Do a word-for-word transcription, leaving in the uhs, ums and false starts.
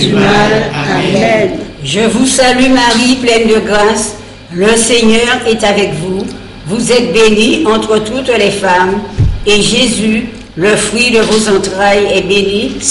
du mal. Amen. Je vous salue Marie, pleine de grâce. Le Seigneur est avec vous. Vous êtes bénie entre toutes les femmes. Et Jésus, le fruit de vos entrailles, est béni.